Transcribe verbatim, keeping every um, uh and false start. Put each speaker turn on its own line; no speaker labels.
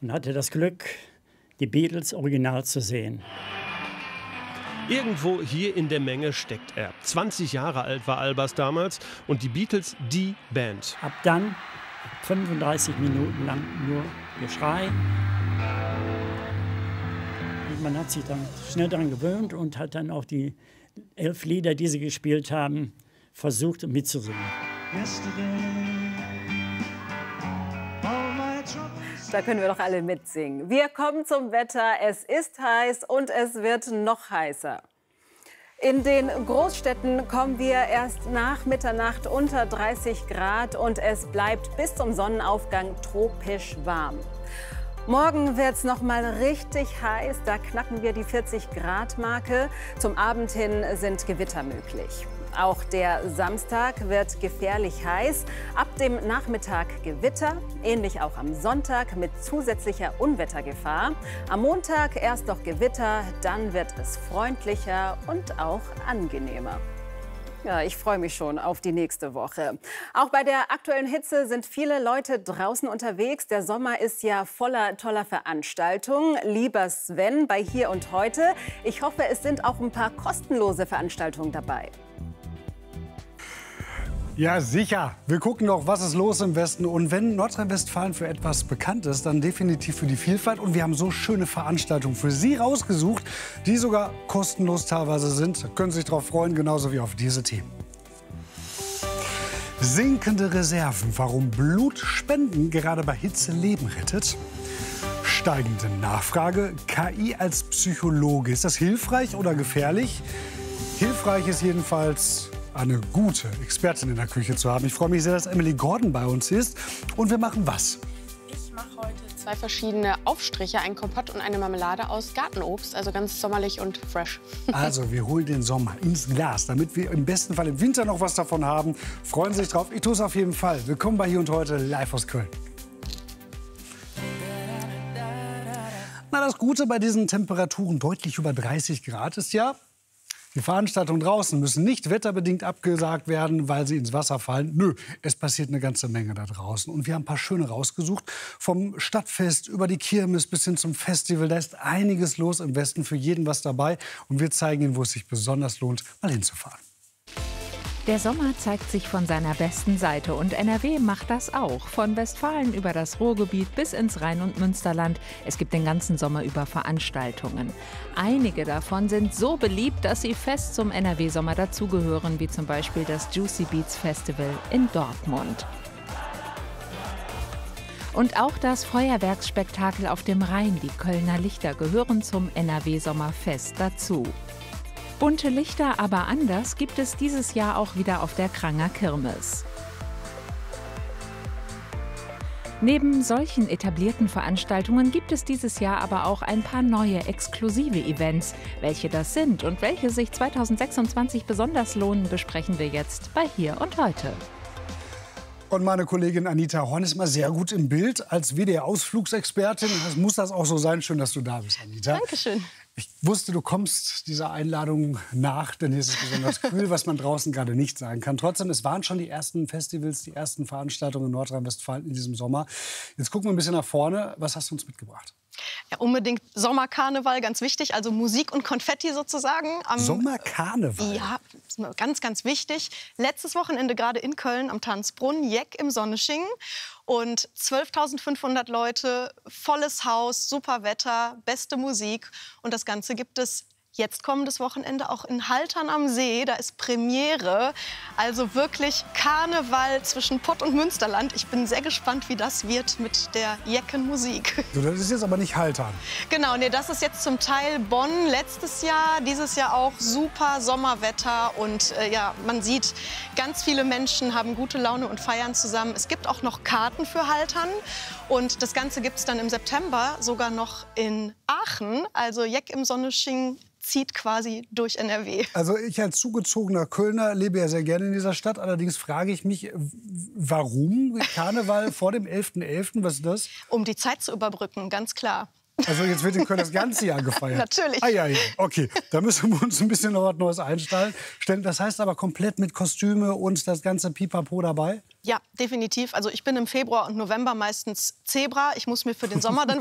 und hatte das Glück, die Beatles original zu sehen.
Irgendwo hier in der Menge steckt er. zwanzig Jahre alt war Albers damals und die Beatles die Band.
Ab dann fünfunddreißig Minuten lang nur Geschrei. Und man hat sich dann schnell daran gewöhnt und hat dann auch die elf Lieder, die sie gespielt haben, versucht mitzusingen.
Da können wir doch alle mitsingen. Wir kommen zum Wetter. Es ist heiß und es wird noch heißer. In den Großstädten kommen wir erst nach Mitternacht unter dreißig Grad und es bleibt bis zum Sonnenaufgang tropisch warm. Morgen wird es noch mal richtig heiß. Da knacken wir die vierzig Grad Marke. Zum Abend hin sind Gewitter möglich. Auch der Samstag wird gefährlich heiß. Ab dem Nachmittag Gewitter, ähnlich auch am Sonntag mit zusätzlicher Unwettergefahr. Am Montag erst noch Gewitter, dann wird es freundlicher und auch angenehmer. Ja, ich freue mich schon auf die nächste Woche. Auch bei der aktuellen Hitze sind viele Leute draußen unterwegs. Der Sommer ist ja voller toller Veranstaltungen. Lieber Sven, bei Hier und Heute. Ich hoffe, es sind auch ein paar kostenlose Veranstaltungen dabei.
Ja, sicher. Wir gucken noch, was ist los im Westen. Und wenn Nordrhein-Westfalen für etwas bekannt ist, dann definitiv für die Vielfalt. Und wir haben so schöne Veranstaltungen für Sie rausgesucht, die sogar kostenlos teilweise sind. Da können Sie sich darauf freuen, genauso wie auf diese Themen. Sinkende Reserven, warum Blutspenden gerade bei Hitze Leben rettet. Steigende Nachfrage, K I als Psychologe. Ist das hilfreich oder gefährlich? Hilfreich ist jedenfalls, eine gute Expertin in der Küche zu haben. Ich freue mich sehr, dass Emily Gordon bei uns ist. Und wir machen was?
Ich mache heute zwei verschiedene Aufstriche, einen Kompott und eine Marmelade aus Gartenobst. Also ganz sommerlich und fresh.
Also, wir holen den Sommer ins Glas, damit wir im besten Fall im Winter noch was davon haben. Freuen Sie sich drauf. Ich tue es auf jeden Fall. Willkommen bei Hier und Heute, live aus Köln. Na, das Gute bei diesen Temperaturen deutlich über dreißig Grad ist ja, die Veranstaltungen draußen müssen nicht wetterbedingt abgesagt werden, weil sie ins Wasser fallen. Nö, es passiert eine ganze Menge da draußen. Und wir haben ein paar schöne rausgesucht. Vom Stadtfest über die Kirmes bis hin zum Festival. Da ist einiges los im Westen, für jeden was dabei. Und wir zeigen Ihnen, wo es sich besonders lohnt, mal hinzufahren.
Der Sommer zeigt sich von seiner besten Seite und N R W macht das auch. Von Westfalen über das Ruhrgebiet bis ins Rhein- und Münsterland. Es gibt den ganzen Sommer über Veranstaltungen. Einige davon sind so beliebt, dass sie fest zum N R W-Sommer dazugehören, wie zum Beispiel das Juicy Beats Festival in Dortmund. Und auch das Feuerwerksspektakel auf dem Rhein, die Kölner Lichter, gehören zum N R W-Sommer fest dazu. Bunte Lichter, aber anders, gibt es dieses Jahr auch wieder auf der Kranger Kirmes. Neben solchen etablierten Veranstaltungen gibt es dieses Jahr aber auch ein paar neue exklusive Events. Welche das sind und welche sich zweitausendsechsundzwanzig besonders lohnen, besprechen wir jetzt bei Hier und Heute.
Und meine Kollegin Anita Horn ist mal sehr gut im Bild als W D R-Ausflugsexpertin. Das muss das auch so sein. Schön, dass du da bist, Anita.
Dankeschön.
Ich wusste, du kommst dieser Einladung nach, denn hier ist es besonders kühl, was man draußen gerade nicht sagen kann. Trotzdem, es waren schon die ersten Festivals, die ersten Veranstaltungen in Nordrhein-Westfalen in diesem Sommer. Jetzt gucken wir ein bisschen nach vorne. Was hast du uns mitgebracht?
Ja, unbedingt Sommerkarneval, ganz wichtig, also Musik und Konfetti sozusagen. Am,
Sommerkarneval?
Ja, ganz, ganz wichtig. Letztes Wochenende gerade in Köln am Tanzbrunnen, Jeck im Sonneschingen. Und zwölftausendfünfhundert Leute, volles Haus, super Wetter, beste Musik. Und das Ganze gibt es jetzt kommendes Wochenende auch in Haltern am See. Da ist Premiere. Also wirklich Karneval zwischen Pott und Münsterland. Ich bin sehr gespannt, wie das wird mit der Jeckenmusik.
So, das ist jetzt aber nicht Haltern.
Genau, nee, das ist jetzt zum Teil Bonn letztes Jahr. Dieses Jahr auch super Sommerwetter. Und äh, ja, man sieht, ganz viele Menschen haben gute Laune und feiern zusammen. Es gibt auch noch Karten für Haltern. Und das Ganze gibt es dann im September sogar noch in Aachen. Also Jeck im Sonneschingen zieht quasi durch N R W.
Also ich als zugezogener Kölner lebe ja sehr gerne in dieser Stadt. Allerdings frage ich mich, warum Karneval vor dem elften elften? Was ist das?
Um die Zeit zu überbrücken, ganz klar.
Also jetzt wird in Köln das ganze Jahr gefeiert?
Natürlich.
Ah, ja, ja. Okay, da müssen wir uns ein bisschen noch was Neues einstellen. Das heißt aber komplett mit Kostüme und das ganze Pipapo dabei?
Ja, definitiv. Also ich bin im Februar und November meistens Zebra. Ich muss mir für den Sommer dann